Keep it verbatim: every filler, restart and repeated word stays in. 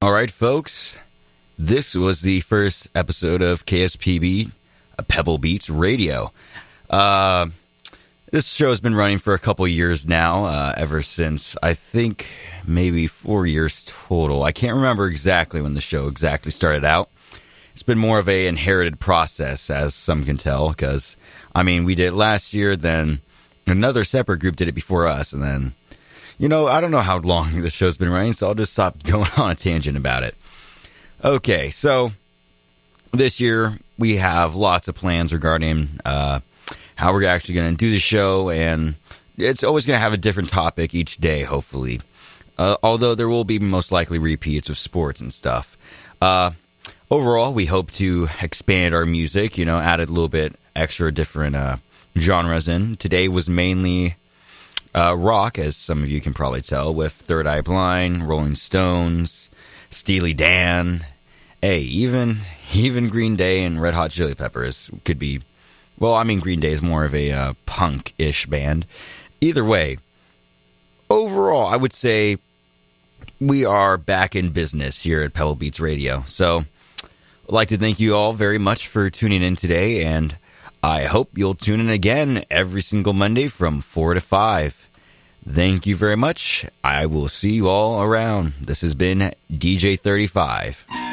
All right, folks. This was the first episode of K S P B, Pebble Beach Radio. Uh, this show has been running for a couple years now, uh, ever since, I think, maybe four years total. I can't remember exactly when the show exactly started out. It's been more of a inherited process, as some can tell, because, I mean, we did it last year, then another separate group did it before us, and then, you know, I don't know how long the show's been running, so I'll just stop going on a tangent about it. Okay, so this year we have lots of plans regarding uh, how we're actually going to do the show, and it's always going to have a different topic each day, hopefully. Uh, although there will be most likely repeats of sports and stuff. Uh, overall, we hope to expand our music, you know, add a little bit extra different uh, genres in. Today was mainly uh, rock, as some of you can probably tell, with Third Eye Blind, Rolling Stones, Steely Dan, hey, even even Green Day and Red Hot Chili Peppers could be, well, I mean, Green Day is more of a uh, punk-ish band. Either way, overall, I would say we are back in business here at Pebble Beats Radio. So I'd like to thank you all very much for tuning in today, and I hope you'll tune in again every single Monday from four to five. Thank you very much. I will see you all around. This has been D J thirty-five.